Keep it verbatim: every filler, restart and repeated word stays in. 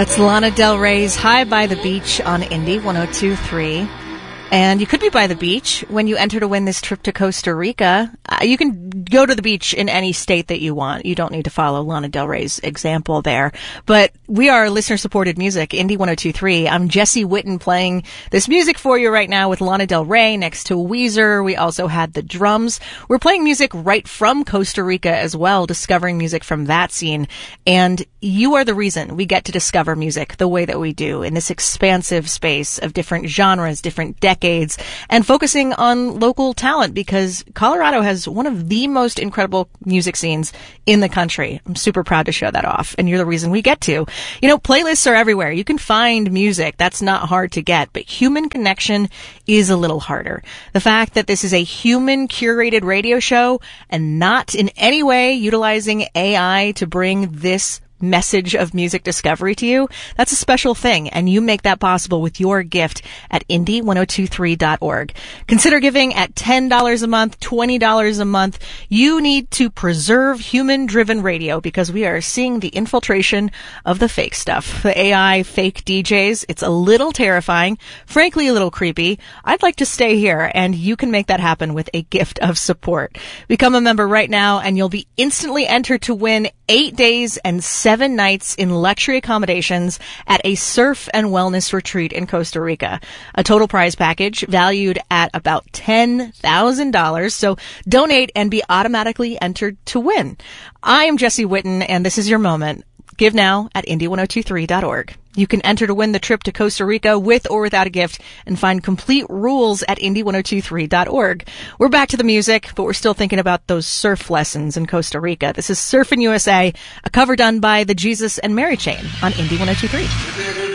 That's Lana Del Rey's High by the Beach on Indie one oh two point three. And you could be by the beach when you enter to win this trip to Costa Rica. Uh, you can go to the beach in any state that you want. You don't need to follow Lana Del Rey's example there. But we are listener-supported music, Indie one oh two point three. I'm Jesse Witten playing this music for you right now with Lana Del Rey next to Weezer. We also had the drums. We're playing music right from Costa Rica as well, discovering music from that scene. And you are the reason we get to discover music the way that we do in this expansive space of different genres, different decades, and focusing on local talent because Colorado has one of the most incredible music scenes in the country. I'm super proud to show that off, and you're the reason we get to. You know, playlists are everywhere. You can find music. That's not hard to get, but human connection is a little harder. The fact that this is a human curated radio show and not in any way utilizing A I to bring this message of music discovery to you, that's a special thing, and you make that possible with your gift at indie ten twenty-three dot org. Consider giving at ten dollars a month, twenty dollars a month. You need to preserve human-driven radio because we are seeing the infiltration of the fake stuff. The A I fake D Js, it's a little terrifying, frankly a little creepy. I'd like to stay here, and you can make that happen with a gift of support. Become a member right now, and you'll be instantly entered to win eight days and seven Seven nights in luxury accommodations at a surf and wellness retreat in Costa Rica. A total prize package valued at about ten thousand dollars. So donate and be automatically entered to win. I am Jesse Witten, and this is your moment. Give now at indie ten twenty-three dot org. You can enter to win the trip to Costa Rica with or without a gift and find complete rules at indie ten twenty-three dot org. We're back to the music, but we're still thinking about those surf lessons in Costa Rica. This is Surfin' U S A, a cover done by the Jesus and Mary Chain on Indie ten twenty-three.